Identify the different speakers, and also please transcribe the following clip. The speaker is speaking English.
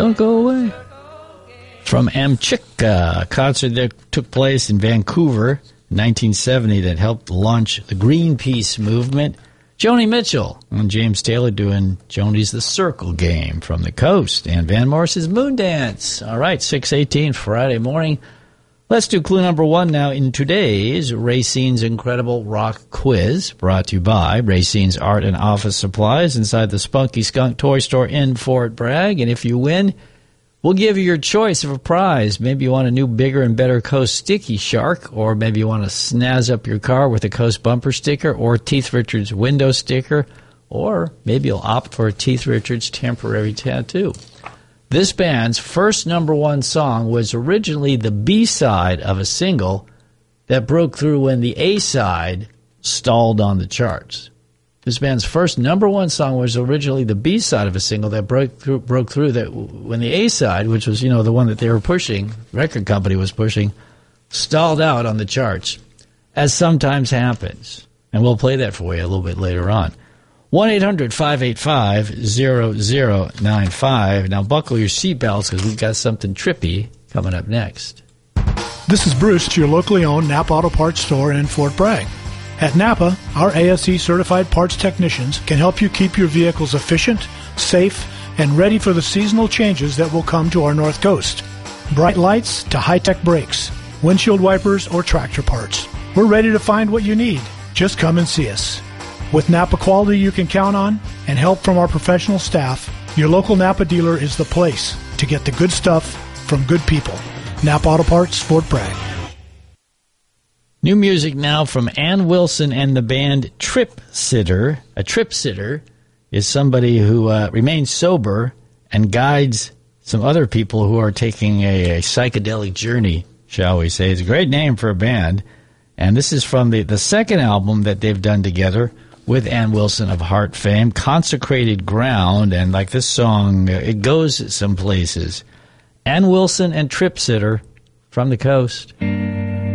Speaker 1: Don't go away. From Amchitka, a concert that took place in Vancouver in 1970 that helped launch the Greenpeace movement. Joni Mitchell and James Taylor doing Joni's The Circle Game from the coast. And Van Morris's Moondance. All right, 6:18 Friday morning. Let's do clue number one now in today's Racine's Incredible Rock Quiz, brought to you by Racine's Art and Office Supplies inside the Spunky Skunk Toy Store in Fort Bragg. And if you win, we'll give you your choice of a prize. Maybe you want a new, bigger, and better Coast Sticky Shark, or maybe you want to snazz up your car with a Coast bumper sticker or Teeth Richards window sticker, or maybe you'll opt for a Teeth Richards temporary tattoo. This band's first number one song was originally the B-side of a single that broke through when the A-side stalled on the charts. This band's first number one song was originally the B-side of a single that broke through that when the A-side, which was, the one that they were pushing, record company was pushing, stalled out on the charts, as sometimes happens. And we'll play that for you a little bit later on. 1-800-585-0095. Now buckle your seatbelts because we've got something trippy coming up next.
Speaker 2: This is Bruce, your locally owned Napa Auto Parts store in Fort Bragg. At Napa, our ASE-certified parts technicians can help you keep your vehicles efficient, safe, and ready for the seasonal changes that will come to our North Coast. Bright lights to high-tech brakes, windshield wipers, or tractor parts. We're ready to find what you need. Just come and see us. With Napa quality you can count on and help from our professional staff, your local Napa dealer is the place to get the good stuff from good people. Napa Auto Parts, Fort Bragg.
Speaker 1: New music now from Ann Wilson and the band Trip Sitter. A trip sitter is somebody who remains sober and guides some other people who are taking a psychedelic journey, shall we say. It's a great name for a band. And this is from the second album that they've done together with Ann Wilson of Heart fame, Consecrated Ground. And like this song, it goes some places. Ann Wilson and Trip Sitter from the coast.